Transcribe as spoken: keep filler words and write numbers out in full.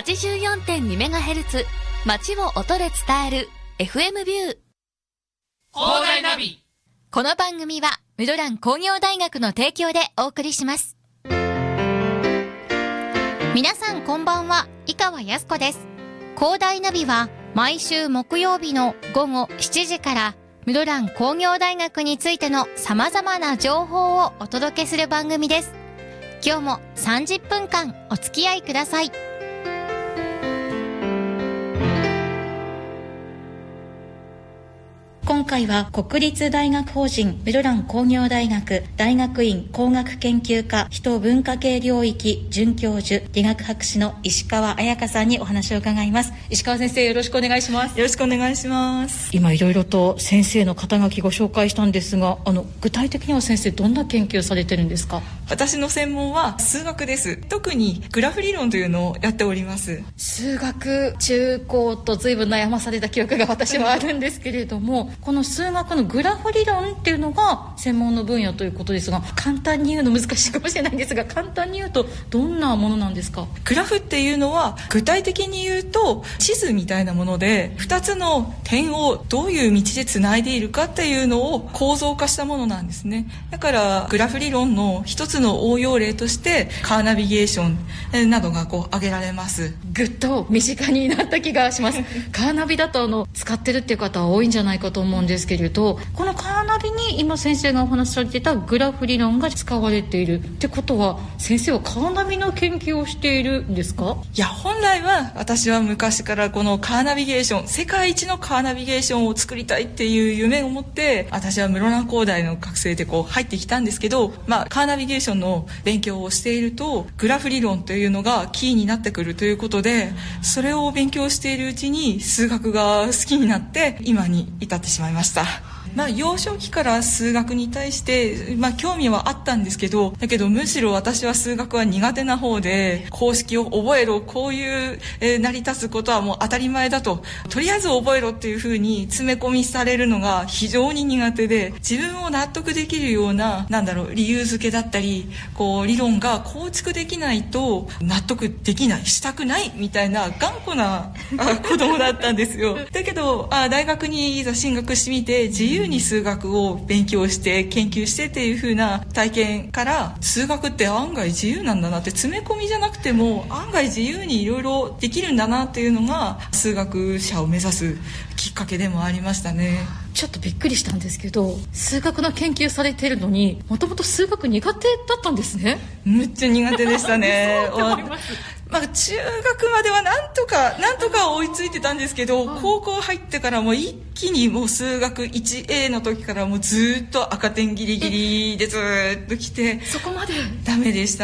はちじゅうよんてんにメガヘルツ 街を音で伝える エフエム ビュー広大ナビ。 この番組は室蘭工業大学の提供でお送りします。皆さんこんばんは、井川靖子です。広大ナビは毎週木曜日の午後しちじから室蘭工業大学についての様々な情報をお届けする番組です。今日もさんじゅっぷんかんお付き合いください。 今回は国立大学法人室蘭工業大学大学院工学研究科人文化系領域准教授理学博士の石川彩香さんにお話を伺います。石川先生、よろしくお願いします。 よろしくお願いします。 今いろいろと先生の肩書きご紹介したんですが、あの具体的には先生どんな研究されてるんですか？ 私の専門は数学です。特にグラフ理論というのをやっております。 数学中高と随分悩まされた記憶が私はあるんですけれどもこの数学のグラフ理論っていうのが専門の分野ということですが、簡単に言うの難しいかもしれないんですが、簡単に言うとどんなものなんですか？ グラフっていうのは具体的に言うと地図みたいなもので、ふたつの点をどういう道でつないでいるかっていうのを構造化したものなんですね。だからグラフ理論の一つの応用例としてカーナビゲーションなどがこう挙げられます。 ぐっと身近になった気がしますカーナビだとあの使ってるっていう方は多いんじゃないかと思うんですけれど、このカーナビに今先生がお話しされていたグラフ理論が使われているってことは、先生はカーナビの研究をしているんですか？ いや、本来は私は昔からこのカーナビゲーション、世界一のカーナビゲーションを作りたいっていう夢を持って私は室蘭工大の学生でこう入ってきたんですけど、まあ、カーナビゲーションの勉強をしているとグラフ理論というのがキーになってくるということで、それを勉強しているうちに数学が好きになって今に至ってしまいました。まあ、幼少期から数学に対して、まあ、興味はあったんですけど、だけどむしろ私は数学は苦手な方で、公式を覚えろ、こういう、えー、成り立つことはもう当たり前だと、とりあえず覚えろっていうふうに詰め込みされるのが非常に苦手で、自分を納得できるような、なんだろう、理由付けだったり、こう理論が構築できないと納得できない、したくないみたいな頑固な子供だったんですよ。だけどあ大学にいざ進学してみて、自由に数学を勉強して研究してっていう風な体験から、数学って案外自由なんだなって、詰め込みじゃなくても案外自由にいろいろできるんだなっていうのが数学者を目指すきっかけでもありましたね。 ちょっとびっくりしたんですけど、数学の研究されているのにもともと数学苦手だったんですね。 むっちゃ苦手でしたねそう思います。 まあ、中学まではなんとかなんとか追いついてたんですけど、高校入ってからもう一気にもう数学 いちエー の時からもうずっと赤点ギリギリでずっと来て、 そこまでダメでした